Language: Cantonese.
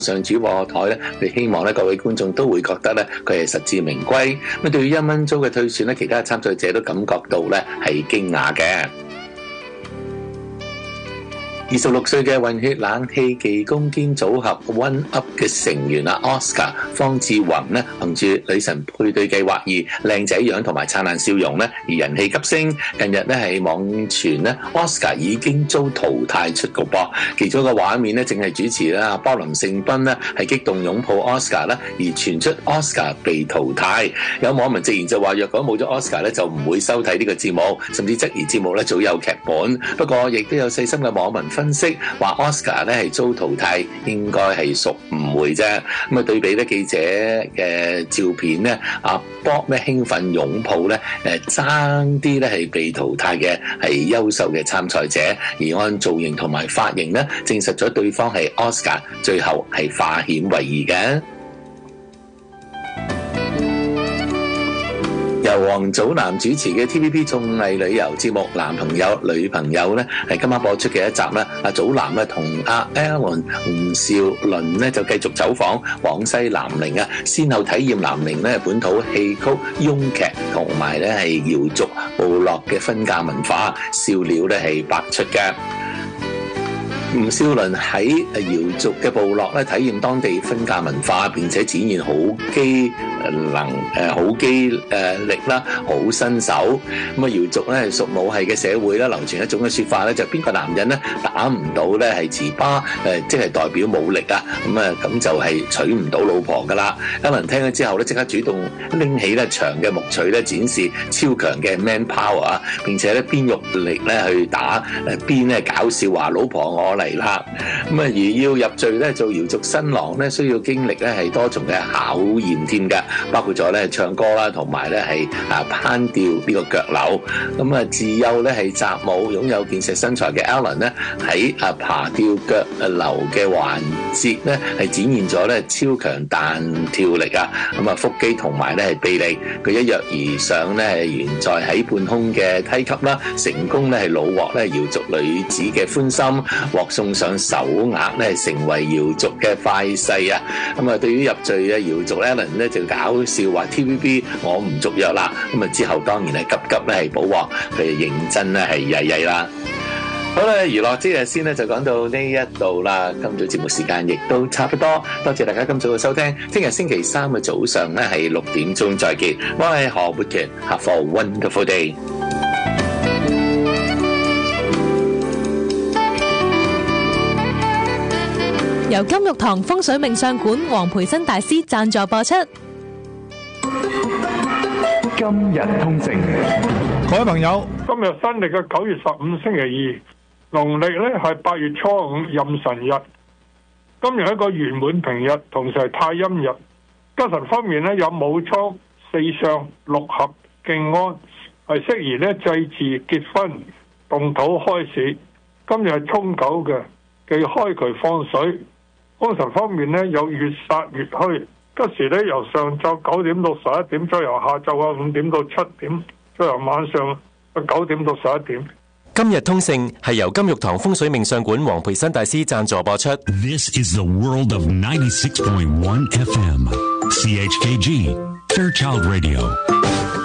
上主播台咧，你希望咧各位觀眾都會覺得咧佢係實至名歸。咁對於1蚊租嘅退選咧，其他參賽者都感覺到咧係驚訝嘅。26歲嘅混血冷氣技工兼組合 One Up 嘅成員Oscar 方志宏咧，憑住女神配對計劃而靚仔樣同埋燦爛笑容咧，而人氣急升。近日咧係網傳咧 Oscar 已經遭淘汰出局噃。其中一個畫面咧，正係主持啦鮑林勝斌咧係激動擁抱 Oscar 啦，而傳出 Oscar 被淘汰。有網民直言就話，若果冇咗 Oscar 咧，就唔會收睇呢個節目，甚至質疑節目咧早有劇本。不過亦都有細心嘅網民分析話 Oscar 咧係遭淘汰，應該係屬誤會啫。咁啊對比咧記者嘅照片咧，阿 Bob 咧興奮擁抱咧，爭啲咧係被淘汰嘅係優秀嘅參賽者，而按造型同埋髮型咧，證實咗對方係 Oscar， 最後係化險為夷嘅。由黃祖藍主持嘅 TVB 綜藝旅遊節目《男朋友女朋友》咧，係今晚播出嘅一集咧。阿祖藍咧同阿 Alan 吳兆倫咧就繼續走訪廣西南寧啊，先後體驗南寧咧本土戲曲、庸劇同埋咧係瑤族部落嘅婚嫁文化，笑料咧係百出嘅。吳兆倫喺瑤族嘅部落咧體驗當地婚嫁文化，並且展現好機力啦，好身手。咁啊瑤族咧係屬母系嘅社會啦，流傳一種嘅說法咧，就邊個男人咧打唔到咧係糍粑，即係代表武力啊。咁就係娶唔到老婆噶啦。有人聽咗之後咧，即刻主動拎起咧長嘅木錘咧，展示超強嘅 man power 啊，並且咧邊用力咧去打，邊咧搞笑話老婆我嚟啦。咁啊而要入贅咧做瑤族新郎咧，需要經歷咧係多重嘅考驗添㗎，包括咗咧唱歌啦，同埋咧係攀吊呢個腳樓。咁啊自幼咧係習武，擁有健碩身材嘅 Alan 咧喺爬吊腳樓嘅環節咧係展現咗咧超強彈跳力啊！咁啊腹肌同埋咧係臂力，佢一躍而上咧係懸在喺半空嘅梯級啦，成功咧係虜獲咧瑤族女子嘅歡心，獲送上手鐲咧，成為瑤族嘅快婿啊！咁啊，對於入贅嘅瑤族 Alan 咧就搞笑話 TVB 我唔續約啦。咁啊之後當然係急急咧係補鑊，佢認真咧係曳曳啦。好啦，娛樂之日先咧就講到呢一度啦。今早節目時間亦都差不多，多謝大家今早嘅收聽。聽日星期三嘅早上咧係6點鐘再見。我係何活權 ，Have a wonderful day。 由金玉堂風水命相館黃培新大師贊助播出。 今日通勝， 各位朋友， 今日新曆嘅9月15星期二，農曆咧係8月初5壬辰日。今日係一個圓滿平日，同時係太陰日。吉神方面咧有武昌、四相、六合、敬安，係適宜咧祭祀、結婚、動土開市。今日係沖九嘅，忌開渠放水。凶神方面咧有月煞月虛，吉時咧由上晝9點到11點，再由下晝5點到7點，再由晚上9點到11點。 今日通勝係由金玉堂風水命相館黃培新大師贊助播出。 This is the world of 96.1 FM, CHKG, Fairchild Radio.